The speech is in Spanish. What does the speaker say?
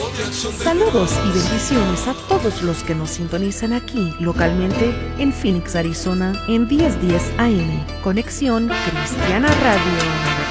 Saludos y bendiciones a todos los que nos sintonizan aquí localmente en Phoenix, Arizona, en 1010 AM. Conexión Cristiana Radio.